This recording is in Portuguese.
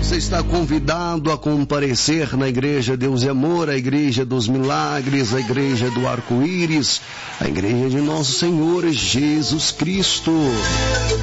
Você está convidado a comparecer na Igreja Deus e Amor, a Igreja dos Milagres, a Igreja do Arco-Íris, a Igreja de Nosso Senhor Jesus Cristo.